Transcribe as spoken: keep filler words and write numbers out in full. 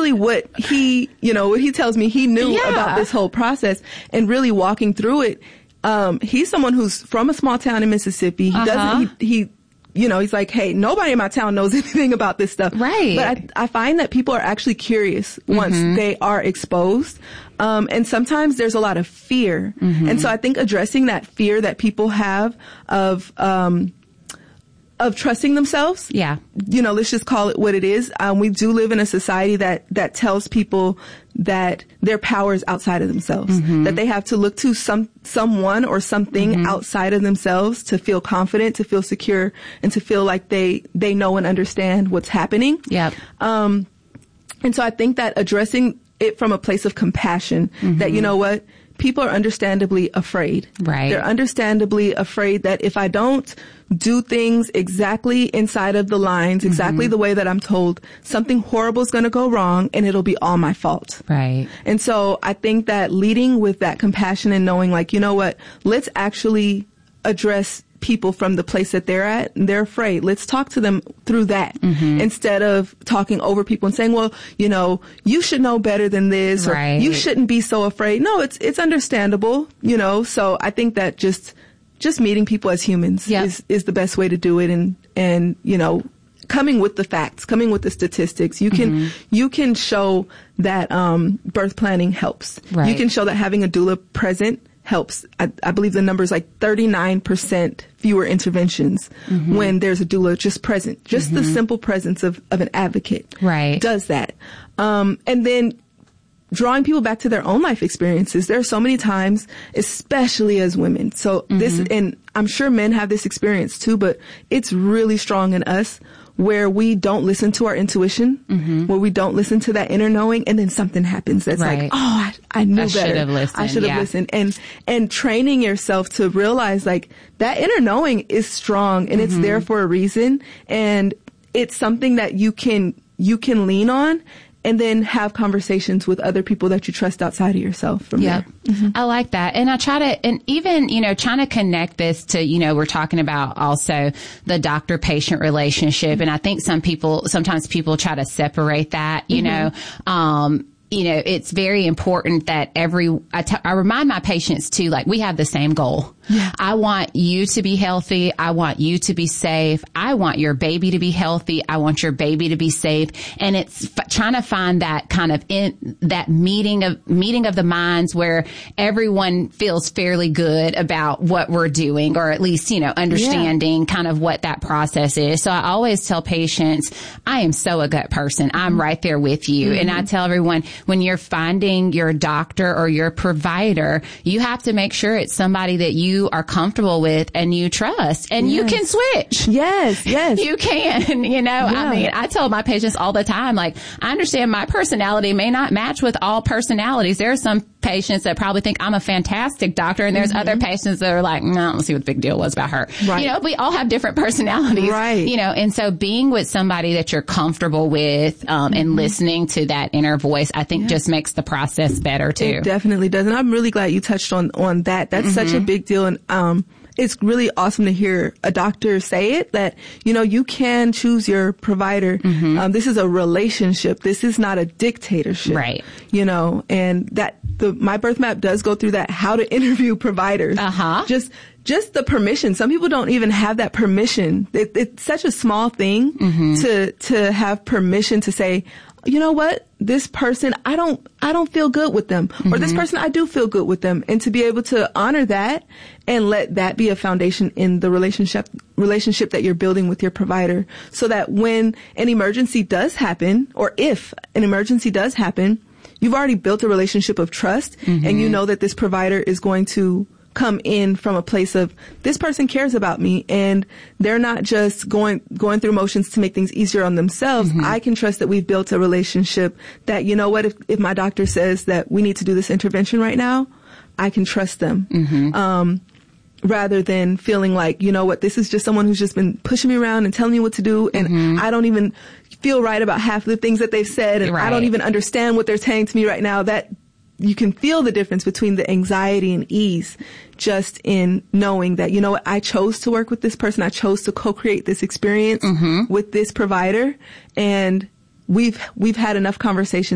really what he, you know, what he tells me he knew yeah. about this whole process, and really walking through it. Um, he's someone who's from a small town in Mississippi. He uh-huh. doesn't, he, he, you know, he's like, hey, nobody in my town knows anything about this stuff. Right. But I, I find that people are actually curious once mm-hmm. they are exposed. Um, and sometimes there's a lot of fear. Mm-hmm. And so I think addressing that fear that people have of, um, of trusting themselves. Yeah. You know, let's just call it what it is. Um, we do live in a society that, that tells people that their power is outside of themselves, mm-hmm. that they have to look to some, someone or something mm-hmm. outside of themselves to feel confident, to feel secure, and to feel like they, they know and understand what's happening. Yeah. Um, and so I think that addressing it from a place of compassion, mm-hmm. that, you know what, people are understandably afraid. Right. They're understandably afraid that if I don't do things exactly inside of the lines, exactly mm-hmm. the way that I'm told, something horrible is going to go wrong and it'll be all my fault. Right. And so I think that leading with that compassion and knowing, like, you know what, let's actually address people from the place that they're at and they're afraid. Let's talk to them through that mm-hmm. instead of talking over people and saying, well, you know, you should know better than this, right. or you shouldn't be so afraid. No, it's, it's understandable, you know, so I think that just, just meeting people as humans yep. is, is the best way to do it. And, and, you know, coming with the facts, coming with the statistics, you can, mm-hmm. you can show that, um, birth planning helps. Right. You can show that having a doula present helps. I, I believe the number is like thirty-nine percent fewer interventions mm-hmm. when there's a doula just present. Just mm-hmm. the simple presence of, of an advocate right. does that. Um, and then drawing people back to their own life experiences. There are so many times, especially as women. So mm-hmm. this, and I'm sure men have this experience too, but it's really strong in us, where we don't listen to our intuition, mm-hmm. where we don't listen to that inner knowing, and then something happens that's right. like, oh, I, I knew I better. Should have listened, I should have yeah. listened. And, and training yourself to realize, like, that inner knowing is strong and mm-hmm. it's there for a reason. And it's something that you can, you can lean on, and then have conversations with other people that you trust outside of yourself from yeah. there. Mm-hmm. I like that. And I try to, and even, you know, trying to connect this to, you know, we're talking about also the doctor-patient relationship. And I think some people, sometimes people try to separate that, you mm-hmm. know, um, you know, it's very important that every, I, t- I remind my patients too, like, we have the same goal. Yeah. I want you to be healthy. I want you to be safe. I want your baby to be healthy. I want your baby to be safe. And it's f- trying to find that kind of in that meeting of meeting of the minds where everyone feels fairly good about what we're doing, or at least, you know, understanding yeah. kind of what that process is. So I always tell patients, I am so a gut person. I'm mm-hmm. right there with you. Mm-hmm. And I tell everyone, when you're finding your doctor or your provider, you have to make sure it's somebody that you are comfortable with and you trust, and yes. you can switch. Yes, yes. You can, you know, yeah. I mean, I tell my patients all the time, like, I understand my personality may not match with all personalities. There are some patients that probably think I'm a fantastic doctor, and there's mm-hmm. other patients that are like, no, I don't see what the big deal was about her. Right. You know, we all have different personalities. Right. You know, and so being with somebody that you're comfortable with, um, mm-hmm. and listening to that inner voice, I think yeah. just makes the process better too. It definitely does. And I'm really glad you touched on, on that. That's mm-hmm. such a big deal. And, um, it's really awesome to hear a doctor say it, that, you know, you can choose your provider. Mm-hmm. Um, this is a relationship. This is not a dictatorship. Right. You know, and that the, my birth map does go through that, how to interview providers. Uh-huh. Just, just the permission. Some people don't even have that permission. It, it's such a small thing mm-hmm. to, to have permission to say, you know what? This person, I don't, I don't feel good with them. Mm-hmm. Or this person, I do feel good with them. And to be able to honor that and let that be a foundation in the relationship, relationship that you're building with your provider, so that when an emergency does happen, or if an emergency does happen, you've already built a relationship of trust, mm-hmm. and you know that this provider is going to come in from a place of, this person cares about me, and they're not just going going through motions to make things easier on themselves. Mm-hmm. I can trust that we've built a relationship that, you know what, if, if my doctor says that we need to do this intervention right now, I can trust them. Mm-hmm. Um, rather than feeling like, you know what, this is just someone who's just been pushing me around and telling me what to do, and mm-hmm. I don't even feel right about half of the things that they've said, and right. I don't even understand what they're saying to me right now. That you can feel the difference between the anxiety and ease just in knowing that, you know what, I chose to work with this person. I chose to co-create this experience mm-hmm. with this provider. And we've, we've had enough conversations